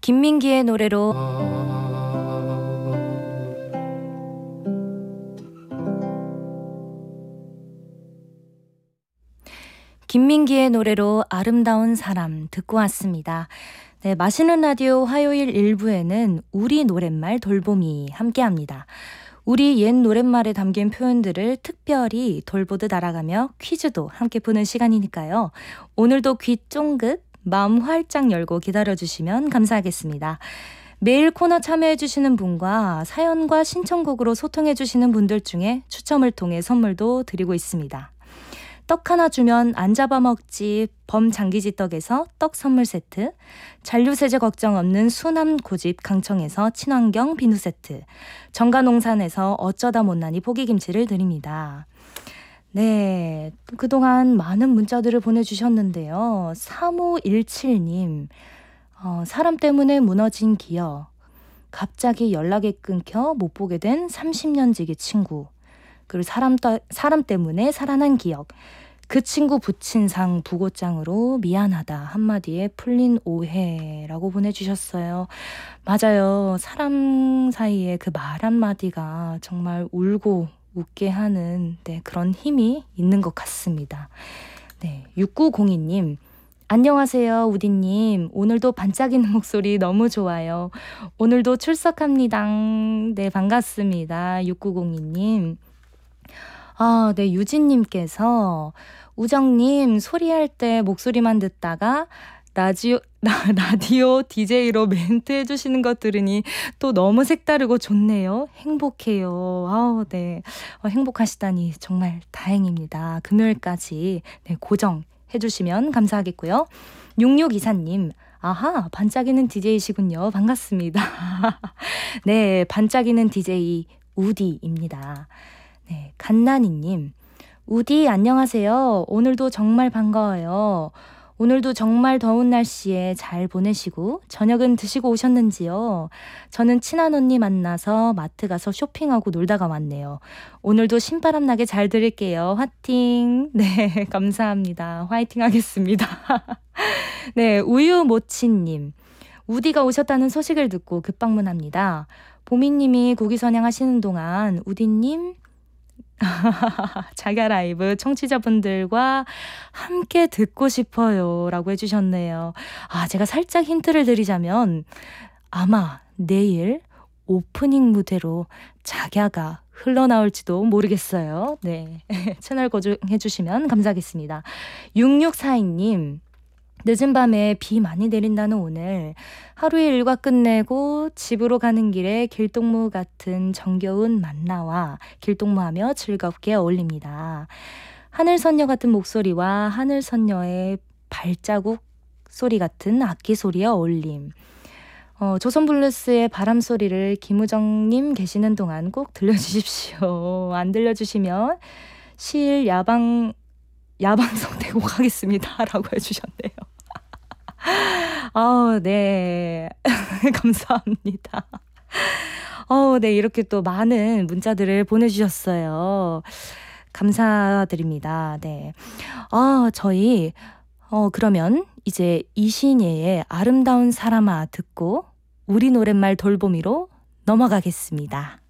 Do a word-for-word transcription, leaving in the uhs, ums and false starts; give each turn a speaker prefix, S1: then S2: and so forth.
S1: 김민기의 노래로 김민기의 노래로 아름다운 사람 듣고 왔습니다. 네, 맛있는 라디오 화요일 일 부에는 우리 노랫말 돌봄이 함께합니다. 우리 옛 노랫말에 담긴 표현들을 특별히 돌보듯 알아가며 퀴즈도 함께 푸는 시간이니까요. 오늘도 귀 쫑긋, 마음 활짝 열고 기다려주시면 감사하겠습니다. 매일 코너 참여해주시는 분과 사연과 신청곡으로 소통해주시는 분들 중에 추첨을 통해 선물도 드리고 있습니다. 떡 하나 주면 안 잡아먹지 범장기지 떡에서 떡 선물 세트, 잔류세제 걱정 없는 수남 고집 강청에서 친환경 비누 세트, 정가농산에서 어쩌다 못난이 포기김치를 드립니다. 네, 그동안 많은 문자들을 보내주셨는데요. 삼오일칠 님, 어, 사람 때문에 무너진 기억, 갑자기 연락이 끊겨 못 보게 된 삼십 년 지기 친구, 그리고 사람, 따, 사람 때문에 살아난 기억, 그 친구 붙인 상 부고장으로 미안하다 한마디에 풀린 오해라고 보내주셨어요. 맞아요. 사람 사이에 그 말 한마디가 정말 울고 웃게 하는 네, 그런 힘이 있는 것 같습니다. 네, 육구공이 님, 안녕하세요 우디님. 오늘도 반짝이는 목소리 너무 좋아요. 오늘도 출석합니다. 네, 반갑습니다. 육구공이 님. 아, 네, 유진님께서 우정님 소리할 때 목소리만 듣다가 라디오, 라디오 디제이로 멘트 해주시는 것 들으니 또 너무 색다르고 좋네요. 행복해요. 아우, 네. 어, 행복하시다니 정말 다행입니다. 금요일까지 네, 고정 해주시면 감사하겠고요. 육육이사 님, 아하, 반짝이는 디제이시군요. 반갑습니다. 네, 반짝이는 디제이 우디입니다. 네, 갓나니님, 우디 안녕하세요. 오늘도 정말 반가워요. 오늘도 정말 더운 날씨에 잘 보내시고 저녁은 드시고 오셨는지요? 저는 친한 언니 만나서 마트 가서 쇼핑하고 놀다가 왔네요. 오늘도 신바람 나게 잘 들을게요. 화팅! 네, 감사합니다. 화이팅 하겠습니다. 네, 우유모치님, 우디가 오셨다는 소식을 듣고 급방문합니다. 보미님이 국위선양 하시는 동안 우디님 자기야 라이브 청취자분들과 함께 듣고 싶어요 라고 해주셨네요. 아, 제가 살짝 힌트를 드리자면 아마 내일 오프닝 무대로 자기야가 흘러나올지도 모르겠어요. 네, 채널 고정해 주시면 감사하겠습니다. 육육사이 님, 늦은 밤에 비 많이 내린다는 오늘 하루의 일과 끝내고 집으로 가는 길에 길동무 같은 정겨운 만나와 길동무하며 즐겁게 어울립니다. 하늘선녀 같은 목소리와 하늘선녀의 발자국 소리 같은 악기 소리의 어울림. 어, 조선블루스의 바람소리를 김우정님 계시는 동안 꼭 들려주십시오. 안 들려주시면 시일 야방 야방송 대곡하겠습니다 라고 해주셨네요. 아, 네. 감사합니다. 어, 네, 이렇게 또 많은 문자들을 보내주셨어요. 감사드립니다. 네. 아, 저희, 어, 그러면 이제 이신예의 아름다운 사람아 듣고 우리 노랫말 돌보미로 넘어가겠습니다.